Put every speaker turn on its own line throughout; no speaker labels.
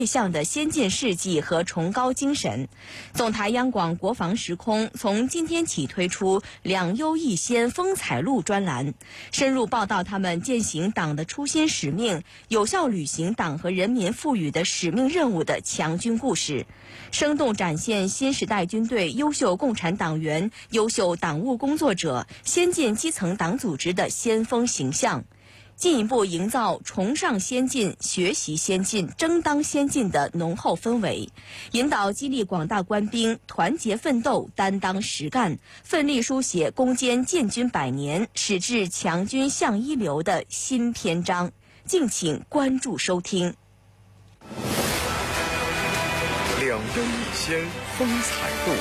向的先进事迹和崇高精神。总台央广国防时空从今天起推出两优一先风采录专栏，深入报道他们践行党的初心使命，有效履行党和人民赋予的使命任务的强军故事，生动展现新时代军队优秀共产党员、优秀党务工作者、先进基层党组织的先锋形象，进一步营造崇尚先进、学习先进、争当先进的浓厚氛围，引导激励广大官兵团结奋斗、担当实干，奋力书写攻坚建军100年、矢志强军向一流的新篇章。敬请关注收听。
两优一先风采录。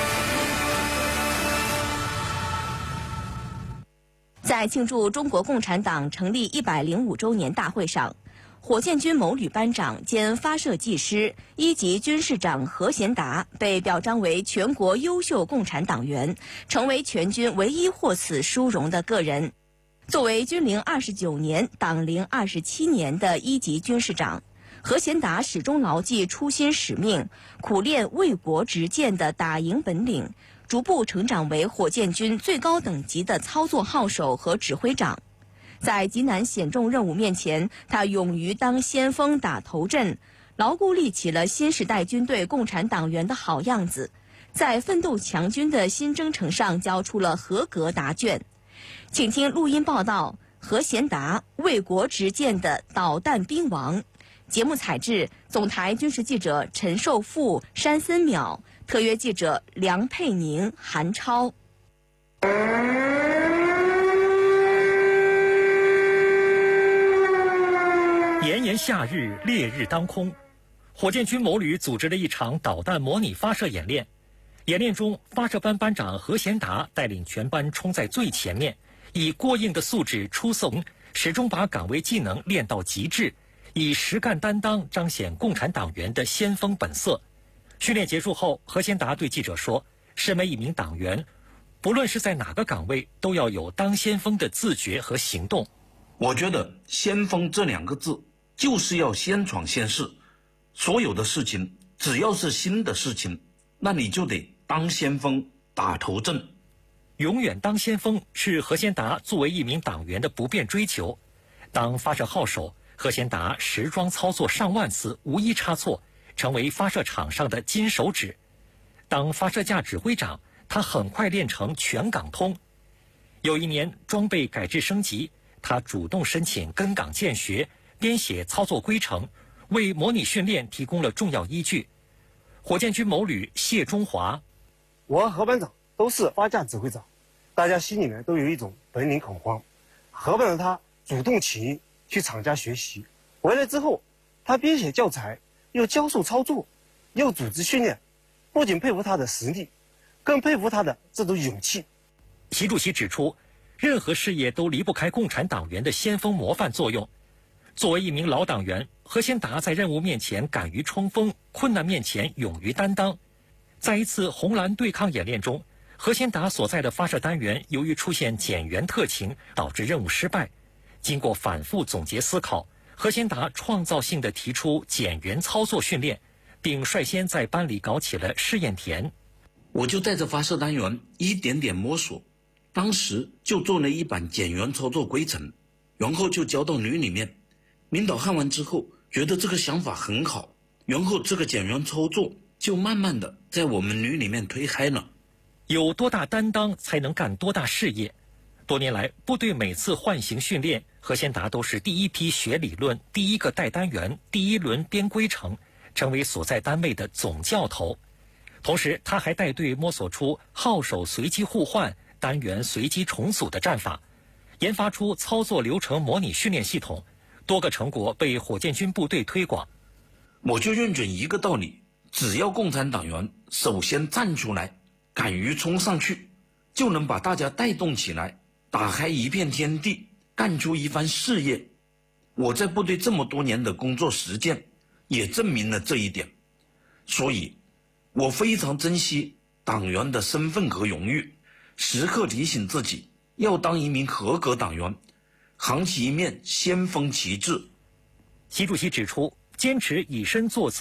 在庆祝中国共产党成立105周年大会上，火箭军某旅班长兼发射技师、1级军士长何贤达被表彰为全国优秀共产党员，成为全军唯一获此殊荣的个人。作为军龄29年、党龄27年的1级军士长，何贤达始终牢记初心使命，苦练为国执剑的打赢本领，逐步成长为火箭军最高等级的操作号手和指挥长。在极难险重任务面前，他勇于当先锋打头阵，牢固立起了新时代军队共产党员的好样子，在奋斗强军的新征程上交出了合格答卷。请听录音报道：何贤达为国执剑的导弹兵王。节目采制总台军事记者陈寿富、山森淼，特约记者梁佩宁、韩超。
炎炎夏日，烈日当空，火箭军某旅组织了一场导弹模拟发射演练。演练中，发射班班长何贤达带领全班冲在最前面，以过硬的素质出色，始终把岗位技能练到极致，以实干担当彰显共产党员的先锋本色。训练结束后，何贤达对记者说：“身为一名党员，不论是在哪个岗位，都要有当先锋的自觉和行动。
我觉得‘先锋’这2个字，就是要先闯先试。所有的事情，只要是新的事情，那你就得当先锋，打头阵。
永远当先锋是何贤达作为一名党员的不变追求。当发射号手，何贤达实装操作上万次，无一差错，成为发射场上的金手指。当发射架指挥长，他很快练成全港通。有一年装备改制升级，他主动申请跟岗见学，编写操作规程，为模拟训练提供了重要依据。火箭军某旅谢中华：
我和何班长都是发架指挥长，大家心里面都有一种本领恐慌。何班长他主动请缨去厂家学习，回来之后他编写教材，又教授操作，又组织训练，不仅佩服他的实力，更佩服他的这种勇气。
习主席指出，任何事业都离不开共产党员的先锋模范作用。作为一名老党员，何贤达在任务面前敢于冲锋，困难面前勇于担当。在一次红蓝对抗演练中，何贤达所在的发射单元由于出现减员特情，导致任务失败。经过反复总结思考，何贤达创造性地提出减员操作训练，并率先在班里搞起了试验田。
我就带着发射单元一点点摸索，当时就做了一版减员操作规程，然后就交到旅里面。领导看完之后，觉得这个想法很好，然后这个减员操作就慢慢的在我们旅里面推开了。
有多大担当，才能干多大事业。多年来，部队每次换型训练，何贤达都是第一批学理论，第一个带单元，第一轮编规程，成为所在单位的总教头。同时，他还带队摸索出号手随机互换、单元随机重组的战法，研发出操作流程模拟训练系统，多个成果被火箭军部队推广。
我就认准一个道理，只要共产党员首先站出来，敢于冲上去，就能把大家带动起来，打开一片天地，干出一番事业。我在部队这么多年的工作实践也证明了这一点，所以我非常珍惜党员的身份和荣誉，时刻提醒自己要当一名合格党员，扛起一面先锋旗帜。
习主席指出， 坚持以身作则。